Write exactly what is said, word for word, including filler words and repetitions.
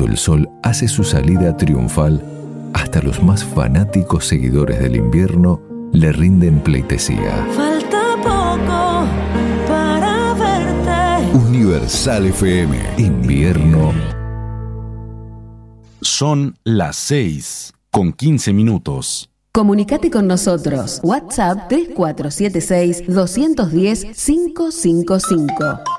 Cuando el sol hace su salida triunfal, hasta los más fanáticos seguidores del invierno le rinden pleitesía. Falta poco para verte. Universal F M. Invierno. Son las seis con quince minutos. Comunicate con nosotros. WhatsApp tres cuatro siete seis, dos uno cero, cinco cinco cinco.